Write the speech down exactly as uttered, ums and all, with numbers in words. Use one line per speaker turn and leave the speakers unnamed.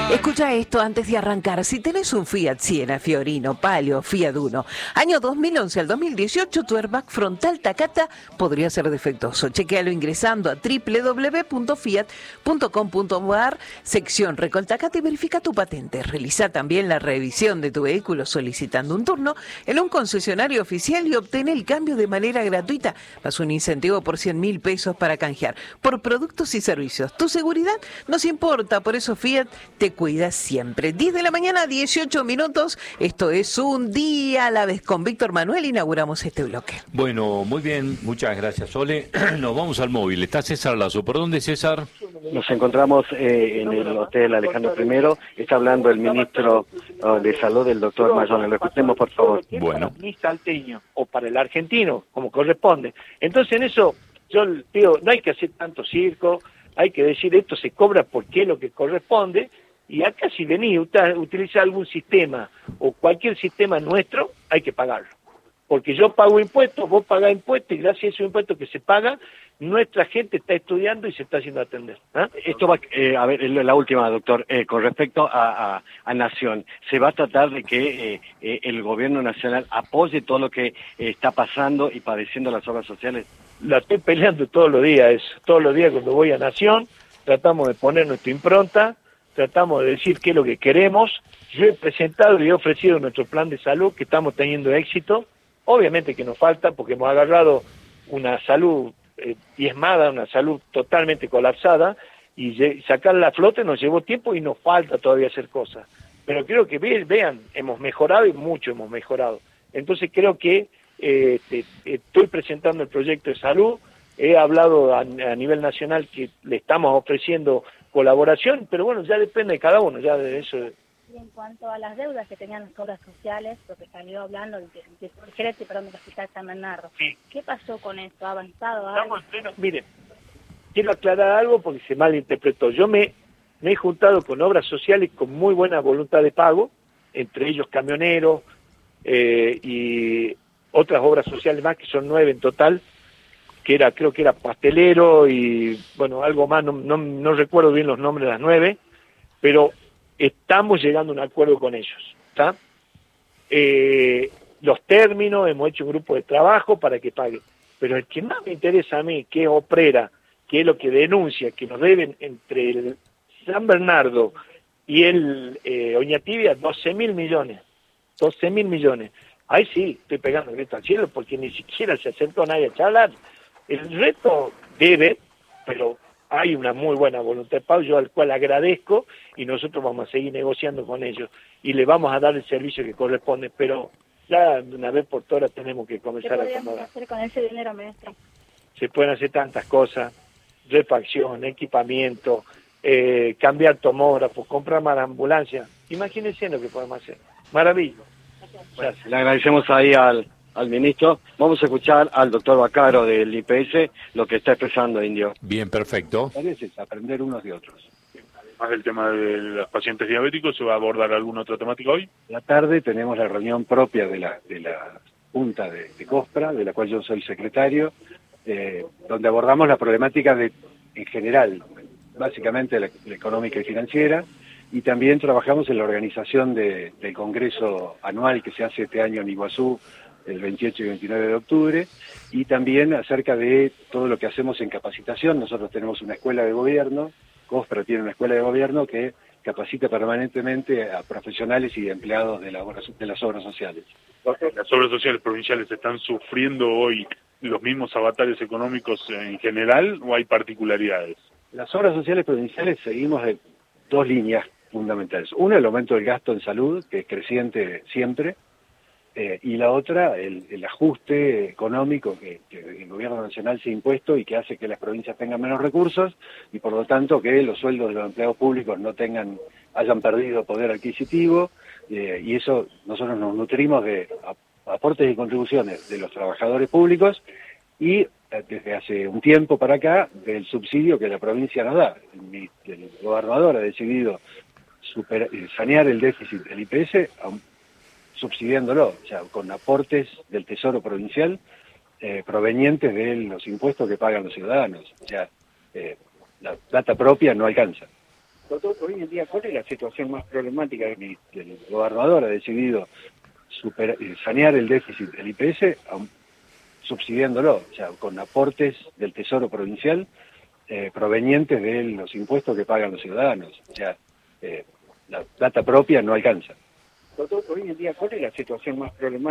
Escucha esto antes de arrancar. Si tenés un Fiat Siena, Fiorino, Palio, Fiat Uno, año dos mil once al dos mil dieciocho, tu airbag frontal Takata podría ser defectuoso. Chequealo ingresando a doble u doble u doble u punto fiat punto com punto ar, sección Recol Takata, y verifica tu patente. Realiza también la revisión de tu vehículo solicitando un turno en un concesionario oficial y obtén el cambio de manera gratuita, más un incentivo por cien mil pesos para canjear por productos y servicios. Tu seguridad nos importa, por eso Fiat te cuida siempre. diez de la mañana, dieciocho minutos. Esto es Un Día a la Vez. Con Víctor Manuel inauguramos este bloque.
Bueno, muy bien, muchas gracias, Ole. Nos vamos al móvil. Está César Lazo. ¿Por dónde, César?
Nos encontramos eh, en el Hotel Alejandro primero. Está hablando el ministro uh, de Salud, el doctor Mayone. Lo escuchemos, por favor.
Bueno.
Para mi salteño o para el argentino, como corresponde. Entonces, en eso, yo digo, no hay que hacer tanto circo, hay que decir esto se cobra porque es lo que corresponde. Y acá si venís a utilizar algún sistema o cualquier sistema nuestro, hay que pagarlo. Porque yo pago impuestos, vos pagás impuestos, y gracias a esos impuestos que se pagan, nuestra gente está estudiando y se está haciendo atender. ¿Ah?
Esto va, eh, a ver, la última, doctor, eh, con respecto a, a, a Nación, ¿se va a tratar de que eh, eh, el gobierno nacional apoye todo lo que eh, está pasando y padeciendo las obras sociales?
La estoy peleando todos los días, eso. Todos los días cuando voy a Nación, tratamos de poner nuestra impronta, tratamos de decir qué es lo que queremos. Yo he presentado y he ofrecido nuestro plan de salud, que estamos teniendo éxito. Obviamente que nos falta, porque hemos agarrado una salud eh, diezmada, una salud totalmente colapsada, y sacarla a flote nos llevó tiempo y nos falta todavía hacer cosas. Pero creo que ve, vean, hemos mejorado y mucho hemos mejorado. Entonces creo que eh, te, estoy presentando el proyecto de salud, he hablado a, a nivel nacional que le estamos ofreciendo colaboración, pero bueno, ya depende de cada uno, ya de eso.
Y en cuanto a las deudas que tenían las obras sociales, lo que salió hablando del gerente, perdón, del Hospital San Bernardo,
Sí.
¿Qué pasó con esto? ¿Ha avanzado algo?
Estamos en pleno. Miren, quiero aclarar algo porque se malinterpretó. Yo me, me he juntado con obras sociales con muy buena voluntad de pago, entre ellos camioneros eh, y otras obras sociales más, que son nueve en total, que era, creo que era pastelero y, bueno, algo más, no, no, no recuerdo bien los nombres de las nueve, pero estamos llegando a un acuerdo con ellos, ¿está? Eh, los términos, hemos hecho un grupo de trabajo para que paguen, pero el que más me interesa a mí, que es Oprera, que es lo que denuncia, que nos deben entre el San Bernardo y el eh, Oñatibia, doce mil millones, doce mil millones. Ahí sí, estoy pegando el grito al cielo porque ni siquiera se acercó nadie a charlar. El reto debe, pero hay una muy buena voluntad de pago, yo al cual agradezco, y nosotros vamos a seguir negociando con ellos y le vamos a dar el servicio que corresponde, pero ya una vez por todas tenemos que comenzar a acomodar.
¿Qué podríamos hacer con ese dinero, maestro?
Se pueden hacer tantas cosas, refacción, equipamiento, eh, cambiar tomógrafos, comprar más ambulancias. Imagínense lo que podemos hacer. Maravilloso.
Gracias. Le agradecemos ahí al, al ministro. Vamos a escuchar al doctor Bacaro del I P S lo que está expresando Indio.
Bien, perfecto.
Parece aprender unos de otros.
Además del tema de los pacientes diabéticos, ¿se va a abordar alguna otra temática hoy?
La tarde tenemos la reunión propia de la, de la Junta de, de COSPRA, de la cual yo soy secretario, eh, donde abordamos la problemática de, en general, básicamente la, la económica y financiera, y también trabajamos en la organización de, del Congreso anual que se hace este año en Iguazú, el veintiocho y veintinueve de octubre, y también acerca de todo lo que hacemos en capacitación. Nosotros tenemos una escuela de gobierno, COSPRA tiene una escuela de gobierno que capacita permanentemente a profesionales y empleados de, la obra, de las obras sociales.
¿Las obras sociales provinciales están sufriendo hoy los mismos avatares económicos en general o hay particularidades?
Las obras sociales provinciales seguimos de dos líneas fundamentales. Una, el aumento del gasto en salud, que es creciente siempre, eh, y la otra, el, el ajuste económico que, que el gobierno nacional se ha impuesto y que hace que las provincias tengan menos recursos y por lo tanto que los sueldos de los empleados públicos no tengan, hayan perdido poder adquisitivo, eh, y eso nosotros nos nutrimos de aportes y contribuciones de los trabajadores públicos y desde hace un tiempo para acá del subsidio que la provincia nos da. El, el gobernador ha decidido super, sanear el déficit del I P S subsidiándolo, o sea, con aportes del Tesoro Provincial eh, provenientes de los impuestos que pagan los ciudadanos. O sea, eh, la plata propia no alcanza. Hoy en día, ¿cuál es la situación más problemática? Que el gobernador ha decidido super, sanear el déficit del I P S subsidiándolo, o sea, con aportes del Tesoro Provincial eh, provenientes de los impuestos que pagan los ciudadanos. O sea, eh, la plata propia no alcanza. Hoy en día, ¿cuál es la situación más problemática?